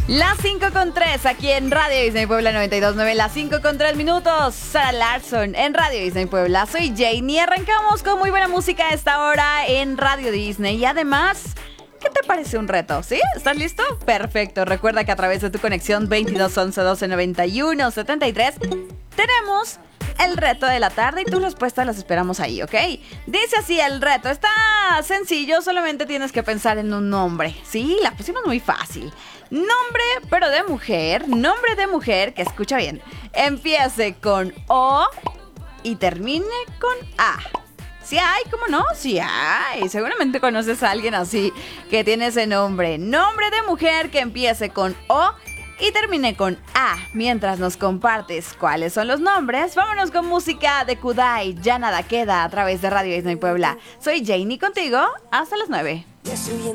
Las 5:03 aquí en Radio Disney Puebla 92.9, las 5:03. Sara Larsson en Radio Disney Puebla. Soy Janie. Arrancamos con muy buena música a esta hora en Radio Disney. Y además, ¿qué te parece un reto? ¿Sí? ¿Estás listo? Perfecto. Recuerda que a través de tu conexión 22 11 12 91 73 tenemos el reto de la tarde y tus respuestas las esperamos ahí, ¿ok? Dice así el reto. Está sencillo, solamente tienes que pensar en un nombre. Sí, la pusimos muy fácil. Nombre, pero de mujer. Nombre de mujer, que escucha bien. Empiece con O y termine con A. Sí hay, ¿cómo no? Sí hay. Seguramente conoces a alguien así que tiene ese nombre. Nombre de mujer que empiece con O y termine con A. Mientras nos compartes cuáles son los nombres, vámonos con música de Kudai. Ya nada queda a través de Radio Disney Puebla. Soy Janie contigo hasta las 9.